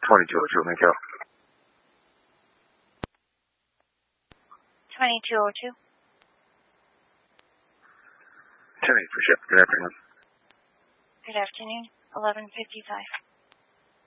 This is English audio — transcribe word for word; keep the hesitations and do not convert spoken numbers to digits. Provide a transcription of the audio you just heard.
twenty-two oh two, make out. twenty-two oh two. ten eight for ship. Good afternoon. Good afternoon. eleven fifty-five.